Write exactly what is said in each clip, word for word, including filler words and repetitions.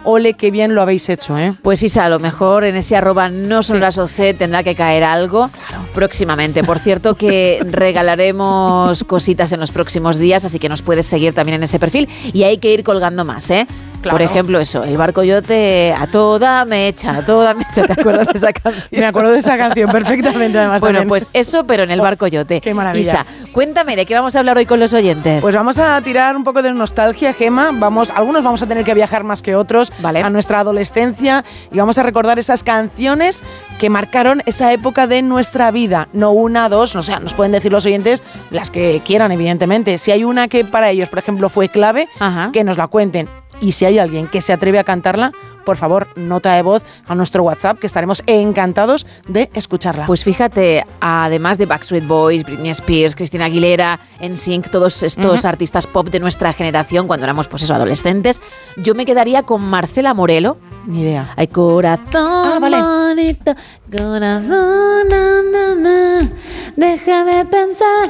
ole, qué bien lo habéis hecho, ¿eh? Pues Isa, a lo mejor en ese arroba no son las O C tendrá que caer algo claro. próximamente. Por cierto que regalaremos cositas en los próximos días, así que nos puedes seguir también en ese perfil y hay que ir colgando más, ¿eh? Claro. Por ejemplo, eso, el barco yote a toda mecha, a toda mecha. ¿Te acuerdas de esa canción? Me acuerdo de esa canción perfectamente, además. Bueno, también. Pues eso, pero en el barco yote. Qué maravilla. Isa, cuéntame, ¿de qué vamos a hablar hoy con los oyentes? Pues vamos a tirar un poco de nostalgia, Gema. Vamos, algunos vamos a tener que viajar más que otros vale. a nuestra adolescencia y vamos a recordar esas canciones que marcaron esa época de nuestra vida. No una, dos, o sea, nos pueden decir los oyentes las que quieran, evidentemente. Si hay una que para ellos, por ejemplo, fue clave, Ajá. que nos la cuenten. Y si hay alguien que se atreve a cantarla, por favor, nota de voz a nuestro WhatsApp, que estaremos encantados de escucharla. Pues fíjate, además de Backstreet Boys, Britney Spears, Christina Aguilera, N Sync, todos estos uh-huh. artistas pop de nuestra generación, cuando éramos, pues eso, adolescentes, yo me quedaría con Marcela Morelo. Ni idea. Ay, corazón ah, vale. bonito, corazón, na, na, na, deja de pensar,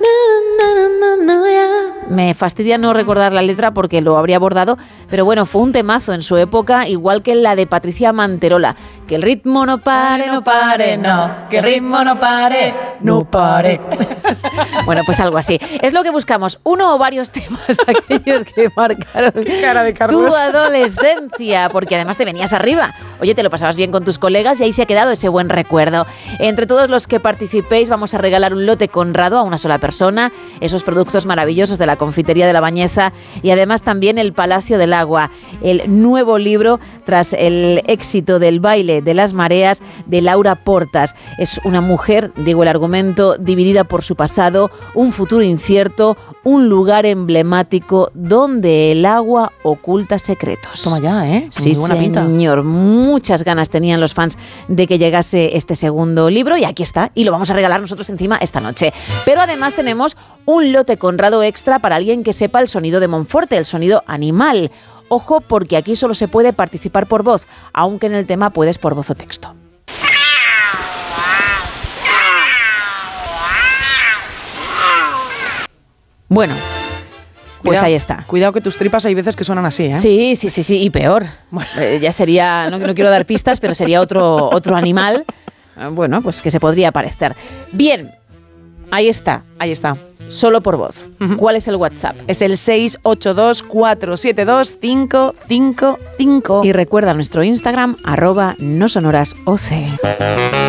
na, na, na, na, na, ya. Me fastidia no recordar la letra porque lo habría abordado, pero bueno, fue un temazo en su época, igual que la de Patricia Manterola. Que el ritmo no pare, no pare, no, que el ritmo no pare, no pare. Bueno, pues algo así. Es lo que buscamos, uno o varios temas, aquellos que marcaron Qué cara de Carlos. tu adolescencia, porque además te venías arriba. Oye, te lo pasabas bien con tus colegas y ahí se ha quedado ese buen recuerdo. Entre todos los que participéis vamos a regalar un lote Conrado a una sola persona, esos productos maravillosos de la confitería de La Bañeza y además también el Palacio del Agua, el nuevo libro tras el éxito del baile de las mareas de Laura Portas. Es una mujer, digo el argumento, dividida por su pasado, un futuro incierto, un lugar emblemático donde el agua oculta secretos. Toma ya, ¿eh? Con sí, muy buena pinta. Señor. Muchas ganas tenían los fans de que llegase este segundo libro y aquí está. Y lo vamos a regalar nosotros encima esta noche. Pero además tenemos un lote Conrado extra para alguien que sepa el sonido de Monforte, el sonido animal. Ojo, porque aquí solo se puede participar por voz, aunque en el tema puedes por voz o texto. Bueno, pues cuidado, ahí está. Cuidado que tus tripas hay veces que suenan así, ¿eh? Sí, sí, sí, sí, y peor. Bueno. Eh, ya sería, no, no quiero dar pistas, pero sería otro, otro animal, eh, bueno, pues que se podría parecer. Bien, ahí está. Ahí está. Solo por voz. Uh-huh. ¿Cuál es el WhatsApp? Es el seis ocho dos, cuatro siete dos, cinco cinco cinco. Y recuerda nuestro Instagram, arroba no sonoras O C.